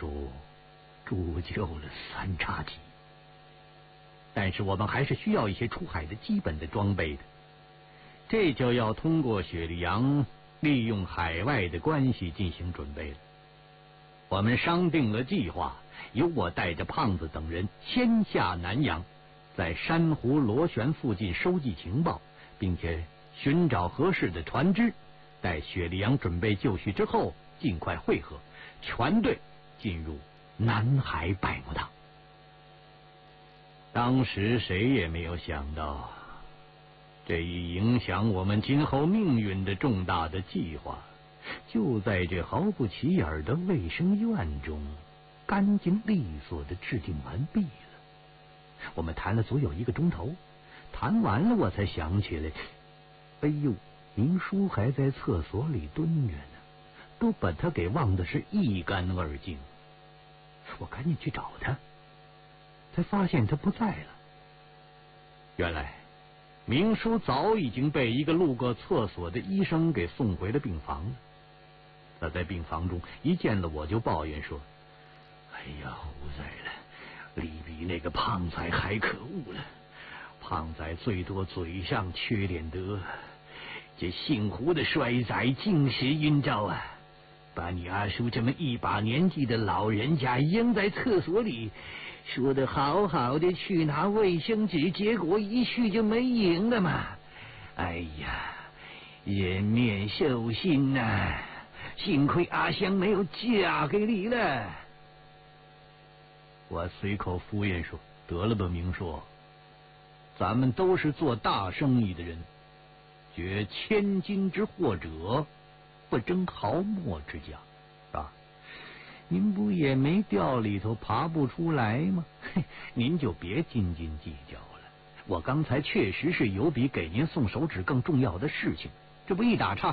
术铸就了三叉戟，但是我们还是需要一些出海的基本的装备的，这就要通过雪莉杨利用海外的关系进行准备了。我们商定了计划，由我带着胖子等人先下南洋，在珊瑚螺旋附近收集情报，并且寻找合适的船只，待雪莉杨准备就绪之后，尽快会合，全队进入南海百慕大。当时谁也没有想到，这一影响我们今后命运的重大的计划，就在这毫不起眼的卫生院中干净利索的制定完毕了。我们谈了足有1个钟头，谈完了我才想起来，哎呦，明叔还在厕所里蹲着呢，都把他给忘得是一干二净。我赶紧去找他，才发现他不在了。原来明叔早已经被一个路过厕所的医生给送回了病房了。他在病房中一见了我就抱怨说：“哎呀，胡仔了，你比那个胖仔还可恶了。胖仔最多嘴上缺点德，这姓胡的衰仔尽是阴招啊！把你阿叔这么一把年纪的老人家扔在厕所里，说的好好的去拿卫生纸，结果一去就没影了嘛！哎呀，人面兽心呐！幸亏阿香没有嫁给你了。”我随口敷衍说：“得了吧，明叔，咱们都是做大生意的人，掘千金之货者，不争毫末之价，是吧？您不也没掉里头爬不出来吗？您就别斤斤计较了。我刚才确实是有比给您送手纸更重要的事情，这不一打岔